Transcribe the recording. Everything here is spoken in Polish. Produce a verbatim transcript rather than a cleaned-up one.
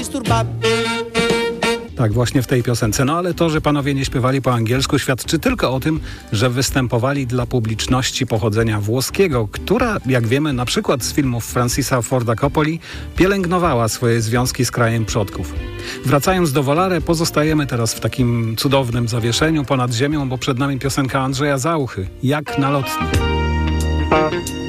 Tak, właśnie w tej piosence. No ale to, że panowie nie śpiewali po angielsku, świadczy tylko o tym, że występowali dla publiczności pochodzenia włoskiego, która, jak wiemy, na przykład z filmów Francisa Forda Coppoli, pielęgnowała swoje związki z krajem przodków. Wracając do Volare, pozostajemy teraz w takim cudownym zawieszeniu ponad ziemią, bo przed nami piosenka Andrzeja Zauchy, Jak na lotni.